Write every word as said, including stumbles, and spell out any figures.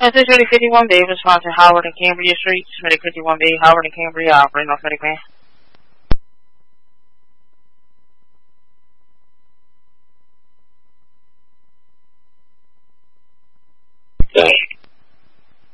Essentially fifty-one B, response to Howard and Cambria Street, Medic fifty-one B, Howard and Cambria, operating on Medic Man.